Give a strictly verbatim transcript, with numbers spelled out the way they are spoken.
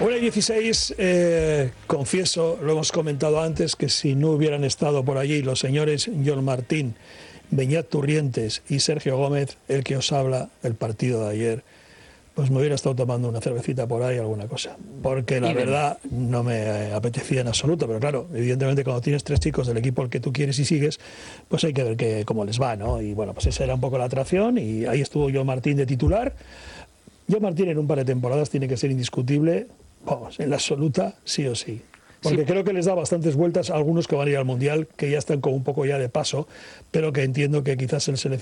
una y dieciséis, eh, confieso, lo hemos comentado antes, que si no hubieran estado por allí los señores John Martín, Beñat Turrientes y Sergio Gómez, el que os habla, el partido de ayer, pues me hubiera estado tomando una cervecita por ahí, alguna cosa. Porque la verdad no me apetecía en absoluto, pero claro, evidentemente cuando tienes tres chicos del equipo al que tú quieres y sigues, pues hay que ver que, cómo les va, ¿no? Y bueno, pues esa era un poco la atracción y ahí estuvo John Martín de titular. John Martín en un par de temporadas tiene que ser indiscutible, vamos, en la absoluta, sí o sí. Porque sí, creo que les da bastantes vueltas a algunos que van a ir al Mundial, que ya están como un poco ya de paso, pero que entiendo que quizás el seleccionador